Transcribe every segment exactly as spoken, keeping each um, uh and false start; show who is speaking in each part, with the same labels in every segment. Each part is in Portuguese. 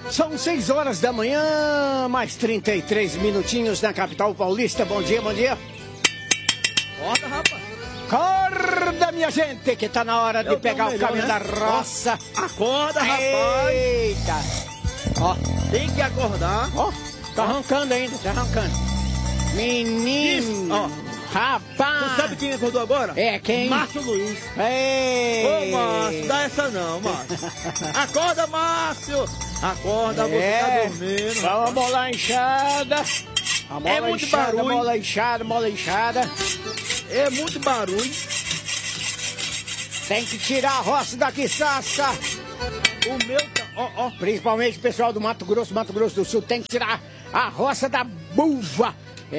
Speaker 1: São seis horas da manhã, mais trinta e três minutinhos na capital paulista. Bom dia, bom dia.
Speaker 2: Acorda, rapaz.
Speaker 1: Acorda, minha gente, que tá na hora de
Speaker 2: Eu
Speaker 1: pegar o
Speaker 2: melhor,
Speaker 1: caminho
Speaker 2: né?
Speaker 1: da roça.
Speaker 2: Ó, acorda, rapaz.
Speaker 1: Eita. Ó,
Speaker 2: Tem que acordar.
Speaker 1: ó, tá arrancando ainda, tá arrancando. Menino,
Speaker 2: Isso, ó.
Speaker 1: rapaz.
Speaker 2: Você sabe quem acordou agora?
Speaker 1: É, quem?
Speaker 2: Márcio Luiz.
Speaker 1: Ei.
Speaker 2: Ô, Márcio, dá essa não, Márcio. Acorda, Márcio. Acorda, você
Speaker 1: É.
Speaker 2: tá dormindo.
Speaker 1: Só uma bola inchada. A bola
Speaker 2: É muito
Speaker 1: inchada,
Speaker 2: barulho.
Speaker 1: bola inchada, bola inchada.
Speaker 2: É muito barulho.
Speaker 1: Tem que tirar a roça daqui, Sassa.
Speaker 2: O meu tá... Ó, ó.
Speaker 1: Principalmente o pessoal do Mato Grosso, Mato Grosso do Sul, tem que tirar a roça da buva.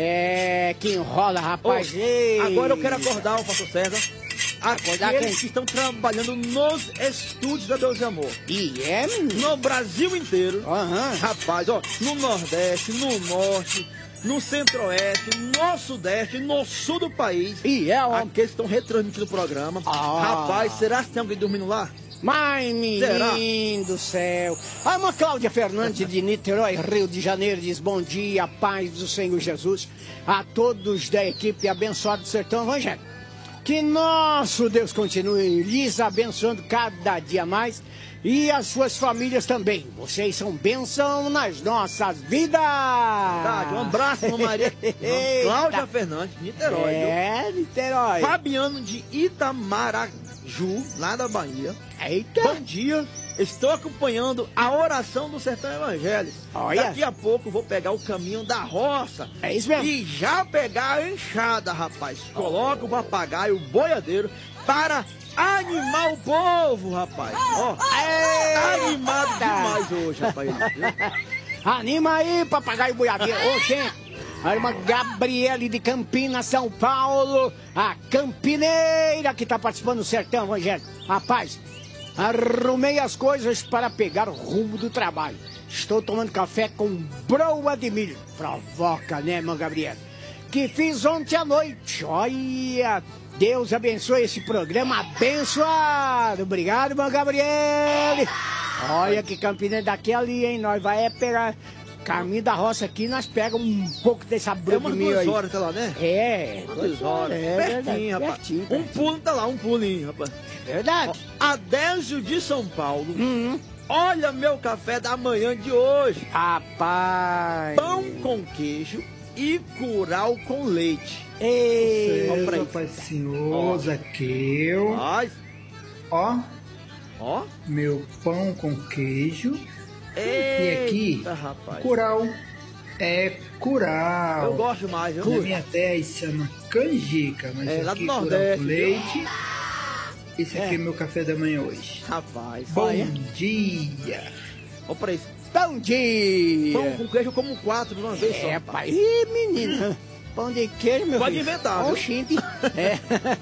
Speaker 1: É, que enrola, rapaz.
Speaker 2: Ô,
Speaker 1: Ei.
Speaker 2: agora eu quero acordar o pastor César.
Speaker 1: Acordar
Speaker 2: Aqueles
Speaker 1: quem?
Speaker 2: que estão trabalhando nos estúdios da Deus de Amor.
Speaker 1: E é, menino?
Speaker 2: No Brasil inteiro.
Speaker 1: Aham.
Speaker 2: Rapaz, ó, no Nordeste, no Norte, no Centro-Oeste, no Sudeste, no Sul do país.
Speaker 1: E é, homem.
Speaker 2: Aqueles que estão retransmitindo o programa.
Speaker 1: Ah.
Speaker 2: Rapaz, será que tem alguém dormindo lá?
Speaker 1: Mas,
Speaker 2: Será?
Speaker 1: menino do céu. A irmã Cláudia Fernandes de Niterói, Rio de Janeiro, diz bom dia, paz do Senhor Jesus a todos da equipe abençoada do Sertão Evangelho. Que nosso Deus continue lhes abençoando cada dia mais e as suas famílias também. Vocês são bênção nas nossas vidas.
Speaker 2: Tá, um abraço, Ana Maria.
Speaker 1: Eita.
Speaker 2: Cláudia Fernandes, Niterói. viu?
Speaker 1: É, Niterói.
Speaker 2: Fabiano de Itamaraju, lá da Bahia.
Speaker 1: Eita.
Speaker 2: Bom dia, estou acompanhando a oração do Sertão Evangelho.
Speaker 1: Olha.
Speaker 2: Daqui a pouco vou pegar o caminho da roça.
Speaker 1: É isso mesmo.
Speaker 2: E já pegar a enxada, rapaz. Coloca o papagaio, o boiadeiro, para animar o povo, rapaz. Ó, tá animado demais hoje, rapaz. viu?
Speaker 1: Anima aí, papagaio boiadeiro. Ô, gente, a irmã Gabriele de Campinas, São Paulo, a campineira que tá participando do Sertão Evangelho. Rapaz, arrumei as coisas para pegar o rumo do trabalho. Estou tomando café com broa de milho. Provoca, né, irmã Gabriele? Que fiz ontem à noite. Olha, Deus abençoe esse programa abençoado. Obrigado, irmã Gabriele. Olha que Campineira daqui ali, hein? Nós vai é pegar caminho da roça aqui, nós pegamos um pouco dessa
Speaker 2: É
Speaker 1: broa de
Speaker 2: umas
Speaker 1: milho
Speaker 2: duas
Speaker 1: aí.
Speaker 2: horas, tá lá, né?
Speaker 1: É,
Speaker 2: Duas horas.
Speaker 1: É
Speaker 2: pertinho,
Speaker 1: verdade,
Speaker 2: rapaz.
Speaker 1: pertinho,
Speaker 2: Um
Speaker 1: pertinho.
Speaker 2: pulo tá lá, um pulinho, rapaz.
Speaker 1: Verdade.
Speaker 2: Ó, Adésio de São Paulo.
Speaker 1: Uhum.
Speaker 2: Olha meu café da manhã de hoje.
Speaker 1: Rapaz.
Speaker 2: Pão com queijo e curau com leite.
Speaker 1: Ei,
Speaker 2: Ó, pra aí.
Speaker 3: Pai Senhor, Zaqueu.
Speaker 2: Ai,
Speaker 3: Ó,
Speaker 2: ó.
Speaker 3: meu pão com queijo.
Speaker 2: Eita,
Speaker 3: aqui,
Speaker 2: rapaz.
Speaker 3: Curau. É curau.
Speaker 2: Eu gosto mais, viu?
Speaker 3: Na minha terra isso chama canjica, mas
Speaker 2: É, lá
Speaker 3: aqui
Speaker 2: do
Speaker 3: curau
Speaker 2: Nordeste,
Speaker 3: com
Speaker 2: viu?
Speaker 3: leite. Esse aqui é,
Speaker 1: É.
Speaker 3: meu café da manhã hoje.
Speaker 2: Rapaz.
Speaker 3: Bom
Speaker 1: Olha.
Speaker 3: dia.
Speaker 2: Ó pra isso.
Speaker 1: Bom dia.
Speaker 2: Pão com queijo eu como quatro de uma vez só.
Speaker 1: É, pai. Ih, menina. Pão de queijo, meu
Speaker 2: Pode
Speaker 1: filho.
Speaker 2: inventar, viu?
Speaker 1: Oxente. É.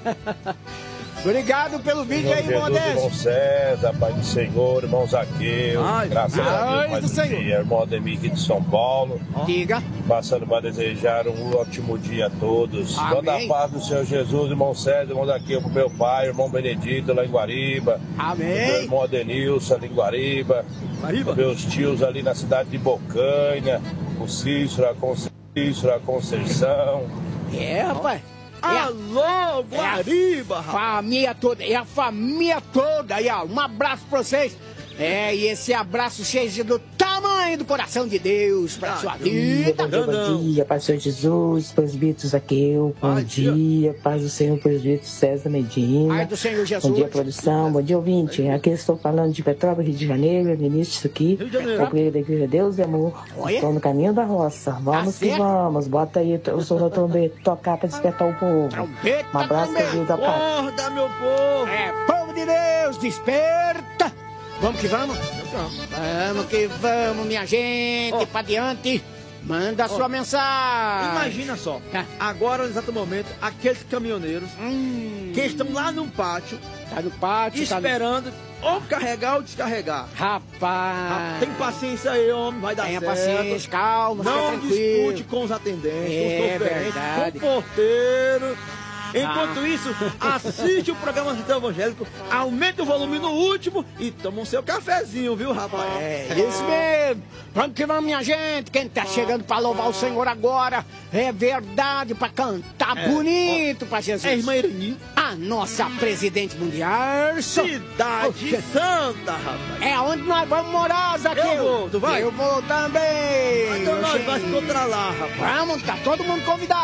Speaker 1: Obrigado pelo vídeo aí,
Speaker 4: Senhor Jesus, irmão
Speaker 1: Modesto.
Speaker 4: César, Pai do Senhor, irmão Zaqueu,
Speaker 2: Ai,
Speaker 4: graças
Speaker 1: ai
Speaker 4: a Deus, Pai
Speaker 1: do
Speaker 4: do
Speaker 1: Senhor.
Speaker 4: dia, irmão Ademir aqui de São Paulo,
Speaker 1: Diga.
Speaker 4: passando para desejar um ótimo dia a todos.
Speaker 1: Amém.
Speaker 4: Toda a paz do Senhor Jesus, irmão César, irmão Zaqueu, pro meu pai, irmão Benedito lá em Guariba, pro meu
Speaker 1: Amém.
Speaker 4: irmão Adenilson ali em Guariba,
Speaker 2: Guariba?
Speaker 4: pros meus tios ali na cidade de Bocanha, o Cícero, a Conceição, a Conceição.
Speaker 1: É, rapaz. É a
Speaker 2: Alô, Guariba, rapaz.
Speaker 1: família toda. É a família toda. Aí, ó. Um abraço pra vocês. É, e esse abraço seja do tamanho do coração de Deus pra
Speaker 2: Ah,
Speaker 1: sua
Speaker 2: que
Speaker 1: vida.
Speaker 5: Bom dia,
Speaker 2: Grandão.
Speaker 5: bom dia, Paz do Senhor Jesus, presbítero Zaqueu, bom
Speaker 2: Ai, dia.
Speaker 5: dia, Paz do Senhor, presbítero César Medina,
Speaker 1: Ai do Senhor Jesus.
Speaker 5: bom dia, produção, bom dia, ouvinte, aqui eu estou falando de Petrópolis, Rio de Janeiro, Vinícius aqui,
Speaker 2: Rio de Janeiro.
Speaker 5: concluído da Igreja Deus e Amor,
Speaker 1: Olha.
Speaker 5: estou no caminho da roça, vamos que
Speaker 1: certo.
Speaker 5: vamos, bota aí o som da trombeta, tocar para despertar o povo,
Speaker 1: Trombeta
Speaker 5: um abraço,
Speaker 1: também.
Speaker 5: querido, da paz.
Speaker 2: Acorda, meu povo.
Speaker 1: É, povo de Deus, desperta. Vamos que vamos. Vamos que vamos, minha gente.
Speaker 2: Ó.
Speaker 1: Pra diante. Manda a sua mensagem.
Speaker 2: Imagina só,
Speaker 1: Tá.
Speaker 2: agora, no exato momento, aqueles caminhoneiros
Speaker 1: Hum,
Speaker 2: que estão lá no pátio,
Speaker 1: tá no pátio, tá no...
Speaker 2: esperando ou carregar ou descarregar. Ah,
Speaker 1: Rapaz.
Speaker 2: tem paciência aí, homem, vai dar
Speaker 1: Tenha
Speaker 2: certo.
Speaker 1: paciência, calma, fica
Speaker 2: Não
Speaker 1: tranquilo.
Speaker 2: discute com os atendentes,
Speaker 1: É
Speaker 2: com os conferentes,
Speaker 1: verdade.
Speaker 2: com o porteiro. Enquanto
Speaker 1: Ah.
Speaker 2: isso, assiste o programa Sertão Evangélico, aumente o volume no último e toma o seu cafezinho, viu, rapaz?
Speaker 1: É isso mesmo. Vamos que vamos, minha gente. Quem tá chegando pra louvar o Senhor agora é verdade, pra cantar
Speaker 2: É,
Speaker 1: bonito pra Jesus.
Speaker 2: É a irmã Irani,
Speaker 1: A nossa presidente mundial.
Speaker 2: Cidade
Speaker 1: Oxe.
Speaker 2: Santa, rapaz.
Speaker 1: É onde nós vamos morar, Zaqueu.
Speaker 2: Eu vou, tu vai?
Speaker 1: Eu vou também.
Speaker 2: Então nós
Speaker 1: Oxe.
Speaker 2: vamos se encontrar lá, rapaz.
Speaker 1: Vamos, tá todo mundo convidado.